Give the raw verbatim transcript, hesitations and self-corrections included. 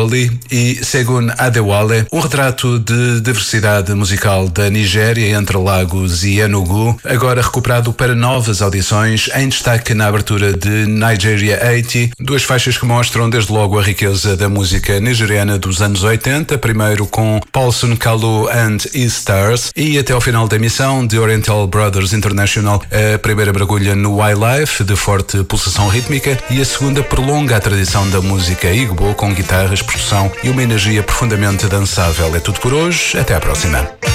Bankole e Segun Adewale, um retrato de diversidade musical da Nigéria entre Lagos e Enugu, agora recuperado para novas audições, em destaque na abertura de Nigeria oitenta, duas faixas que mostram desde logo a riqueza da música nigeriana dos anos oitenta, primeiro com Paulson Kalu and His Stars e até ao final da emissão de Oriental Brothers International, a primeira mergulha no highlife de forte pulsação rítmica e a segunda prolonga a tradição da música Igbo com guitarras, percussão e uma energia profundamente dançável. É tudo por hoje, até à próxima.